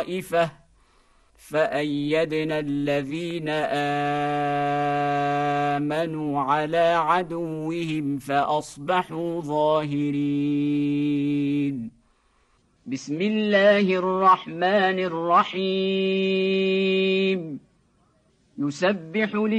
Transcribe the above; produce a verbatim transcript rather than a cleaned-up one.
طائفة فأيدنا الذين آمنوا على عدوهم فأصبحوا ظاهرين. بسم الله الرحمن الرحيم. يسبح